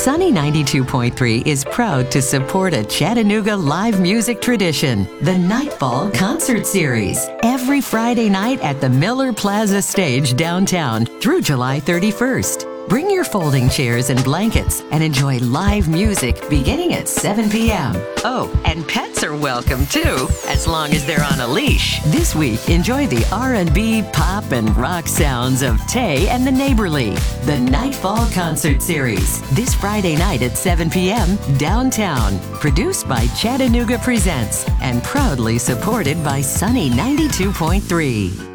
Sunny 92.3 is proud to support a Chattanooga live music tradition, the Nightfall Concert Series, every Friday night at the Miller Plaza Stage downtown through July 31st. Bring your folding chairs and blankets and enjoy live music beginning at 7 p.m. Oh, and pets are welcome too, as long as they're on a leash. This week, enjoy the R&B, pop, and rock sounds of Tay and the Neighborly, the Nightfall Concert Series, this Friday night at 7 p.m. downtown. Produced by Chattanooga Presents and proudly supported by Sunny 92.3.